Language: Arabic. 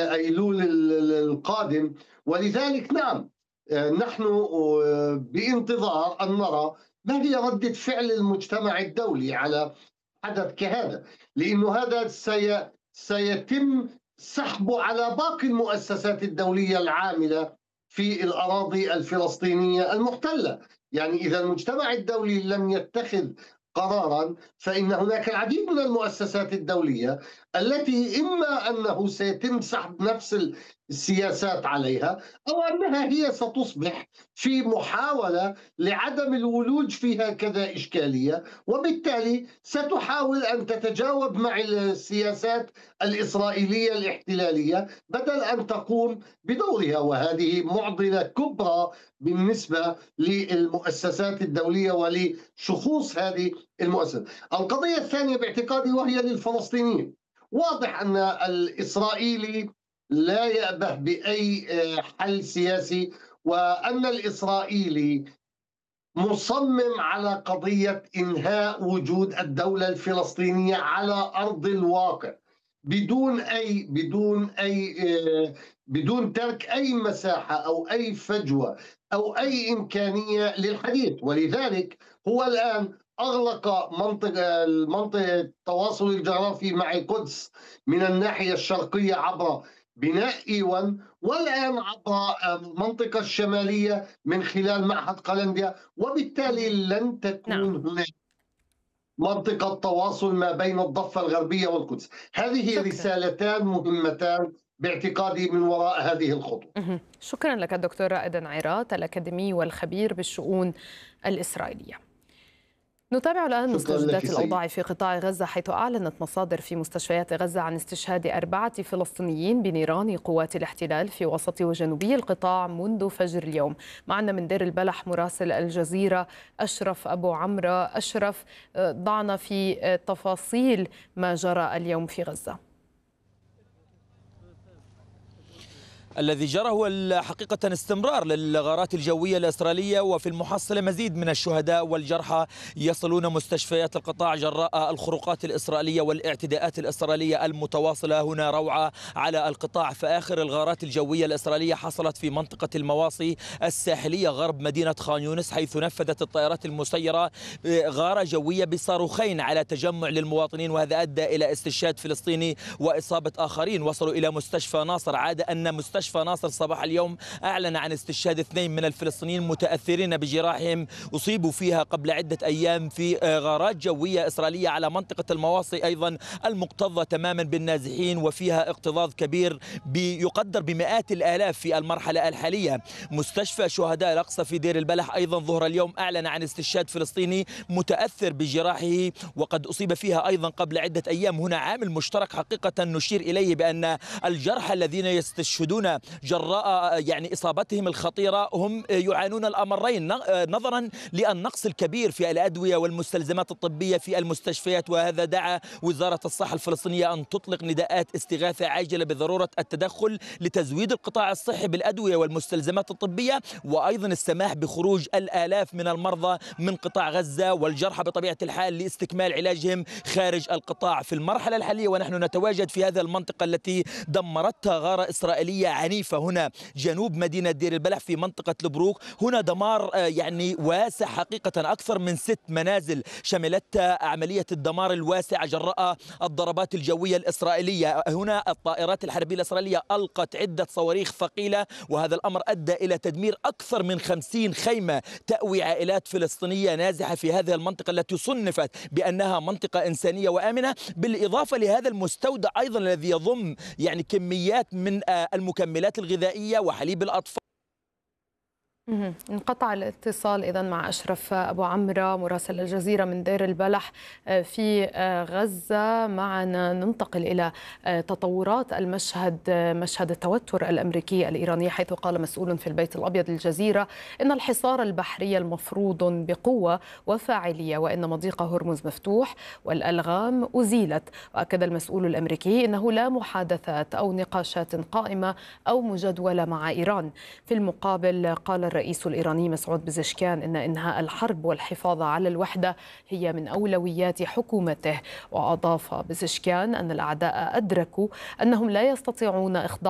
أيلول القادم. ولذلك نعم، نحن بانتظار أن نرى ما هي ردة فعل المجتمع الدولي على حدث كهذا، لأنه هذا سيتم سحبه على باقي المؤسسات الدولية العاملة في الأراضي الفلسطينية المحتلة. يعني إذا المجتمع الدولي لم يتخذ قرارا، فإن هناك العديد من المؤسسات الدولية التي إما أنه سيتم سحب نفس السياسات عليها، أو أنها هي ستصبح في محاولة لعدم الولوج في هكذا إشكالية، وبالتالي ستحاول أن تتجاوب مع السياسات الإسرائيلية الاحتلالية بدل أن تقوم بدورها. وهذه معضلة كبرى بالنسبة للمؤسسات الدولية ولشخوص هذه المؤسسات. القضية الثانية باعتقادي وهي للفلسطينيين. واضح أن الإسرائيلي لا يأبه بأي حل سياسي، وأن الإسرائيلي مصمم على قضية إنهاء وجود الدولة الفلسطينية على أرض الواقع، بدون ترك أي مساحة أو أي فجوة أو أي إمكانية للحديث. ولذلك هو الآن أغلق منطقة التواصل الجغرافي مع القدس من الناحية الشرقية عبر بناء إيوان، والآن عبر المنطقة الشمالية من خلال معهد قلنديا، وبالتالي لن تكون نعم. هناك منطقة تواصل ما بين الضفة الغربية والقدس. هذه شكرا. رسالتان مهمتان باعتقادي من وراء هذه الخطوة. شكرا لك الدكتور رائد عيرات، الأكاديمي والخبير بالشؤون الإسرائيلية. نتابع الآن مستجدات الأوضاع في قطاع غزة، حيث أعلنت مصادر في مستشفيات غزة عن استشهاد 4 فلسطينيين بنيران قوات الاحتلال في وسط وجنوبي القطاع منذ فجر اليوم. معنا من دير البلح مراسل الجزيرة أشرف أبو عمرو. أشرف، ضعنا في تفاصيل ما جرى اليوم في غزة. الذي جرى هو حقيقة استمرار للغارات الجوية الإسرائيلية، وفي المحصلة مزيد من الشهداء والجرحى يصلون مستشفيات القطاع جراء الخروقات الإسرائيلية والاعتداءات الإسرائيلية المتواصلة هنا روعة على القطاع. فآخر الغارات الجوية الإسرائيلية حصلت في منطقة المواصي الساحلية غرب مدينة خان يونس، حيث نفذت الطائرات المسيرة غارة جوية بصاروخين على تجمع للمواطنين، وهذا أدى إلى استشهاد فلسطيني وإصابة آخرين. وصلوا إلى مستشفى ناصر. عاد أن مستشفى ناصر صباح اليوم أعلن عن استشهاد 2 من الفلسطينيين متأثرين بجراحهم أصيبوا فيها قبل عدة أيام في غارات جوية إسرائيلية على منطقة المواصي، أيضا المكتظة تماما بالنازحين، وفيها اكتظاظ كبير يقدر بمئات الآلاف في المرحلة الحالية. مستشفى شهداء الأقصى في دير البلح أيضا ظهر اليوم أعلن عن استشهاد فلسطيني متأثر بجراحه وقد أصيب فيها أيضا قبل عدة أيام. هنا عامل مشترك حقيقة نشير إليه، بأن الجرحى الذين يستشهدون جراء يعني إصابتهم الخطيرة هم يعانون الأمرين، نظرا للنقص الكبير في الأدوية والمستلزمات الطبية في المستشفيات. وهذا دعا وزارة الصحة الفلسطينية أن تطلق نداءات استغاثة عاجلة بضرورة التدخل لتزويد القطاع الصحي بالأدوية والمستلزمات الطبية، وأيضا السماح بخروج الآلاف من المرضى من قطاع غزة والجرحى بطبيعة الحال لاستكمال علاجهم خارج القطاع. في المرحلة الحالية ونحن نتواجد في هذه المنطقة التي دمرتها غارة إسرائيلية عنيفة هنا جنوب مدينة دير البلح في منطقة البروك، هنا دمار يعني واسع حقيقة، أكثر من 6 منازل شملتها عملية الدمار الواسعة جراء الضربات الجوية الإسرائيلية. هنا الطائرات الحربية الإسرائيلية ألقت عدة صواريخ ثقيلة، وهذا الأمر أدى إلى تدمير أكثر من 50 خيمة تأوي عائلات فلسطينية نازحة في هذه المنطقة التي صنفت بأنها منطقة إنسانية وآمنة، بالإضافة لهذا المستودع أيضا الذي يضم يعني كميات من المكملات الغذائية وحليب الأطفال. انقطع الاتصال إذن مع أشرف أبو عمرو مراسل الجزيرة من دير البلح في غزة. معنا ننتقل إلى تطورات مشهد التوتر الأمريكي الإيراني، حيث قال مسؤول في البيت الأبيض للجزيرة إن الحصار البحري المفروض بقوة وفاعلية، وإن مضيق هرمز مفتوح والألغام أزيلت. وأكد المسؤول الأمريكي أنه لا محادثات أو نقاشات قائمة أو مجدولة مع إيران. في المقابل قال الرئيس الإيراني مسعود بزشكيان إن إنهاء الحرب والحفاظ على الوحدة هي من أولويات حكومته. وأضاف بزشكيان أن الأعداء أدركوا أنهم لا يستطيعون إخضاع